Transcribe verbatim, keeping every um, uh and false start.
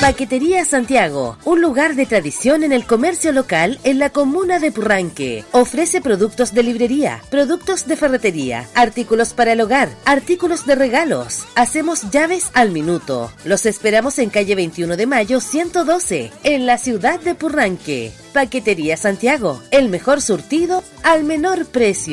Paquetería Santiago, un lugar de tradición en el comercio local en la comuna de Purranque. Ofrece productos de librería, productos de ferretería, artículos para el hogar, artículos de regalos. Hacemos llaves al minuto. Los esperamos en calle veintiuno de mayo ciento doce, en la ciudad de Purranque. Paquetería Santiago, el mejor surtido al menor precio.